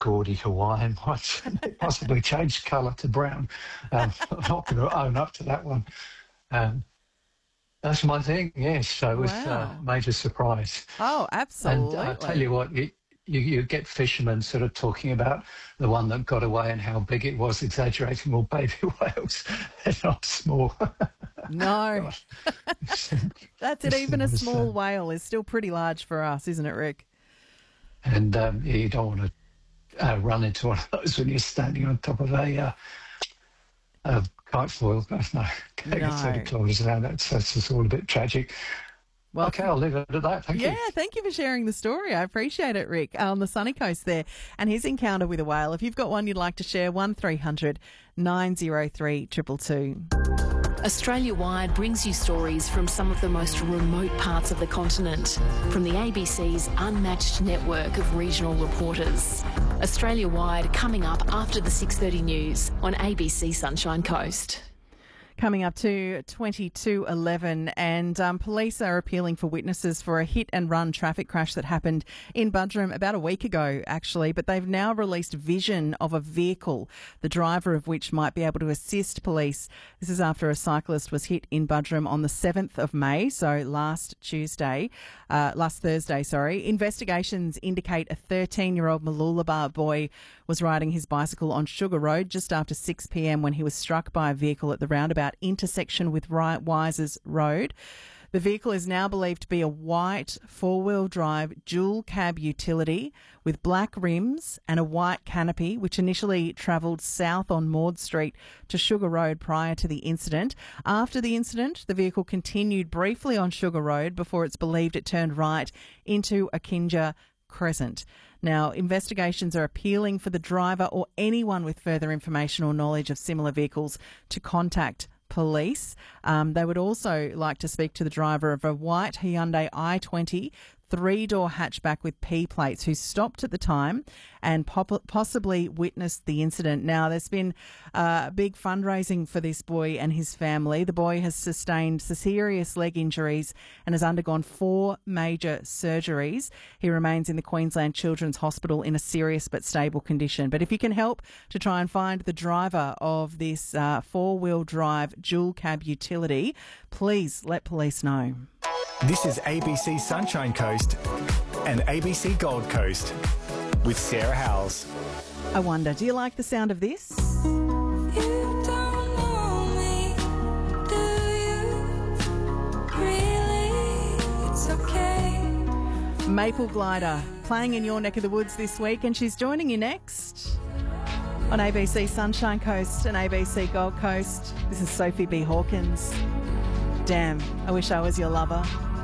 gaudy Hawaiian once. Possibly changed colour to brown. I'm not going to own up to that one. That's my thing, yes. So it was a major surprise. Oh, absolutely. And I tell you what, you get fishermen sort of talking about the one that got away and how big it was, exaggerating. Well, baby whales, they're not small. No. That's it. Even a small whale is still pretty large for us, isn't it, Rick? And you don't want to run into one of those when you're standing on top of a kite foil. No, 30 kilometres an hour. That's just all a bit tragic. Well, okay, I'll leave it at that. Thank you. Yeah, thank you for sharing the story. I appreciate it, Rick, on the sunny coast there and his encounter with a whale. If you've got one you'd like to share, 1300 903 222. Australia-wide brings you stories from some of the most remote parts of the continent, from the ABC's unmatched network of regional reporters. Australia-wide coming up after the 6:30 news on ABC Sunshine Coast. Coming up to 22:11, and police are appealing for witnesses for a hit-and-run traffic crash that happened in Buderim about a week ago, actually, but they've now released vision of a vehicle, the driver of which might be able to assist police. This is after a cyclist was hit in Buderim on the 7th of May, so last Thursday. Investigations indicate a 13-year-old Mooloolaba boy was riding his bicycle on Sugar Road just after 6 p.m. when he was struck by a vehicle at the roundabout intersection with Wisers Road. The vehicle is now believed to be a white four-wheel drive dual cab utility with black rims and a white canopy, which initially travelled south on Maud Street to Sugar Road prior to the incident. After the incident, the vehicle continued briefly on Sugar Road before it's believed it turned right into Akinja Crescent. Now, investigations are appealing for the driver or anyone with further information or knowledge of similar vehicles to contact police. They would also like to speak to the driver of a white Hyundai i20 three-door hatchback with P plates who stopped at the time and possibly witnessed the incident. Now, there's been big fundraising for this boy and his family. The boy has sustained serious leg injuries and has undergone 4 major surgeries. He remains in the Queensland Children's Hospital in a serious but stable condition. But if you can help to try and find the driver of this four-wheel drive dual cab utility, please let police know. This is ABC Sunshine Coast and ABC Gold Coast with Sarah Howells. I wonder, do you like the sound of this? You don't know me, do you? Really, it's okay. Maple Glider playing in your neck of the woods this week, and she's joining you next on ABC Sunshine Coast and ABC Gold Coast. This is Sophie B. Hawkins. Damn, I wish I was your lover.